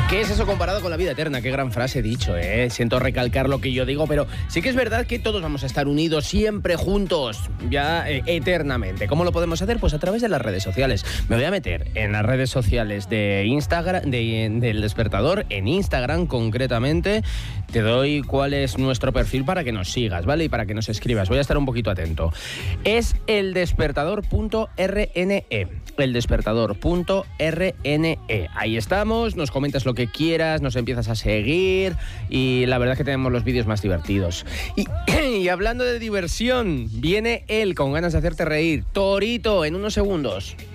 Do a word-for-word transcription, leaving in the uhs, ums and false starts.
¿Qué es eso comparado con la vida eterna? Qué gran frase he dicho, ¿eh? Siento recalcar lo que yo digo, pero sí que es verdad que todos vamos a estar unidos siempre juntos, ya eh, eternamente. ¿Cómo lo podemos hacer? Pues a través de las redes sociales. Me voy a meter en las redes sociales de Instagram, de, del Despertador, en Instagram concretamente. Te doy cuál es nuestro perfil para que nos sigas, ¿vale? Y para que nos escribas. Voy a estar un poquito atento. Es eldespertador punto r n e. eldespertador punto r n e. Ahí estamos, nos comentas lo que quieras, nos empiezas a seguir y la verdad es que tenemos los vídeos más divertidos. Y, y hablando de diversión, viene él con ganas de hacerte reír. Torito, en unos segundos.